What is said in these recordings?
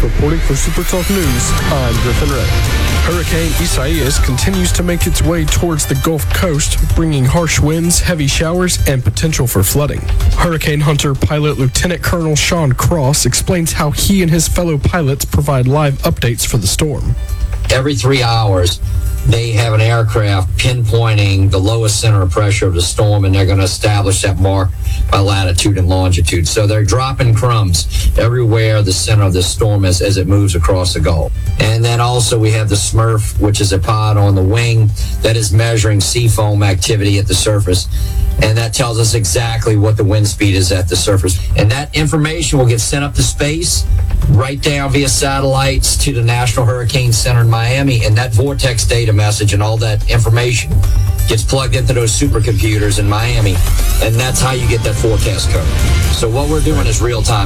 reporting for Super Talk News. I'm Griffin Ray. Hurricane Isaias continues to make its way towards the Gulf Coast, bringing harsh winds, heavy showers, and potential for flooding. Hurricane Hunter pilot Lieutenant Colonel Sean Cross explains how he and his fellow pilots provide live updates for the storm. Every 3 hours, they have an aircraft pinpointing the lowest center of pressure of the storm, and they're going to establish that mark by latitude and longitude. So they're dropping crumbs everywhere the center of the storm is as it moves across the Gulf. And then also we have the Smurf, which is a pod on the wing that is measuring sea foam activity at the surface. And that tells us exactly what the wind speed is at the surface. And that information will get sent up to space, right down via satellites to the National Hurricane Center in Miami. And that vortex data message and all that information gets plugged into those supercomputers in Miami. And that's how you get that forecast code. So what we're doing is real time.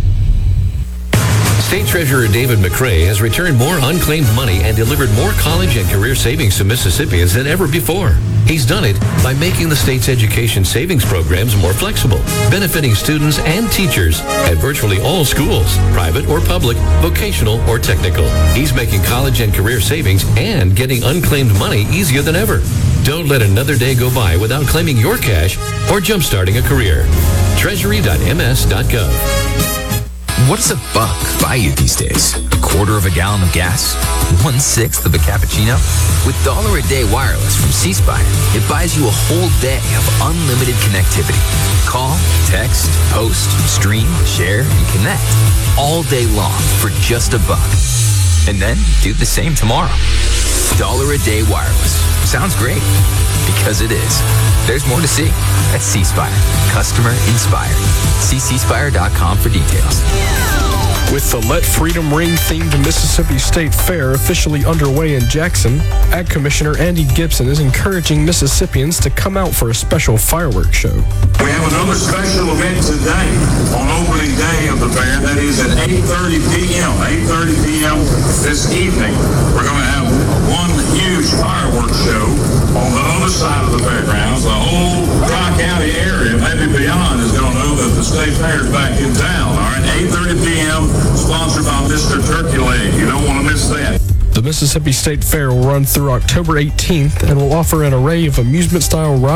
State Treasurer David McRae has returned more unclaimed money and delivered more college and career savings to Mississippians than ever before. He's done it by making the state's education savings programs more flexible, benefiting students and teachers at virtually all schools, private or public, vocational or technical. He's making college and career savings and getting unclaimed money easier than ever. Don't let another day go by without claiming your cash or jumpstarting a career. Treasury.ms.gov. What does a buck buy you these days? A quarter of a gallon of gas? 1/6 of a cappuccino? With $1 a day wireless from C Spire, it buys you a whole day of unlimited connectivity. Call, text, post, stream, share, and connect all day long for just $1. And then do the same tomorrow. $1 a day wireless. Sounds great. Because it is. There's more to see at C Spire. Customer inspired. See cspire.com for details. With the Let Freedom Ring themed Mississippi State Fair officially underway in Jackson, Ag Commissioner Andy Gibson is encouraging Mississippians to come out for a special fireworks show. We have another special event today on opening day of the fair. That is at 8:30 p.m. 8:30 p.m. this evening. We're going to have one huge fireworks show on the other side of the fairgrounds. The whole Tri-County area, maybe beyond, is going to know that the state fair is back in town. All right, 8:30 p.m. sponsored by Mr. Turkey Leg. You don't want to miss that. The Mississippi State Fair will run through October 18th and will offer an array of amusement-style rides